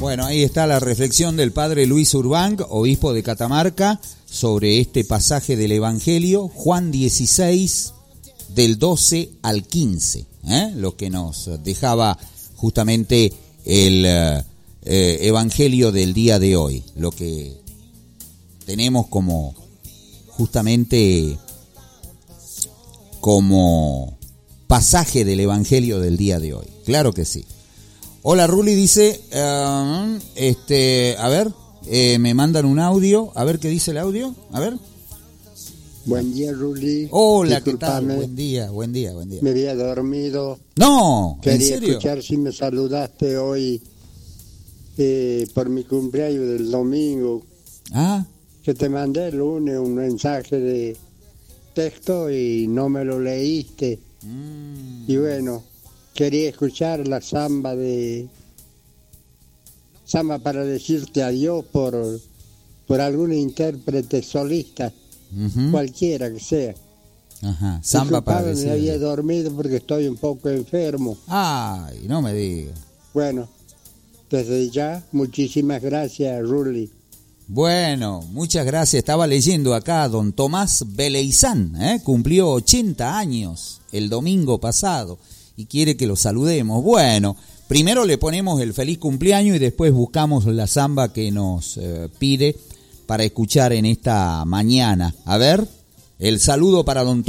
Bueno, ahí está la reflexión del padre Luis Urbán, obispo de Catamarca, sobre este pasaje del Evangelio, Juan 16, del 12 al 15, lo que nos dejaba justamente el Evangelio del día de hoy, lo que tenemos como justamente como pasaje del Evangelio del día de hoy. Claro que sí. Hola, Ruli dice, a ver, me mandan un audio, a ver qué dice el audio, a ver. Buen día, Ruli. Hola, ¿qué tal? Buen día. Me había dormido. No, ¿en Quería serio? escuchar si me saludaste hoy por mi cumpleaños del domingo. Ah, Que te mandé el lunes un mensaje de texto y no me lo leíste. Y bueno, quería escuchar la samba para decirte adiós por algún intérprete solista, cualquiera que sea. Ajá, samba para Disculpame, decir. me había dormido porque estoy un poco enfermo. Ay, no me digas. Bueno, desde ya, muchísimas gracias, Ruli. Bueno, muchas gracias. Estaba leyendo acá, don Tomás Beleizán, cumplió 80 años el domingo pasado y quiere que lo saludemos. Bueno, primero le ponemos el feliz cumpleaños y después buscamos la samba que nos pide para escuchar en esta mañana. A ver, el saludo para don Tomás.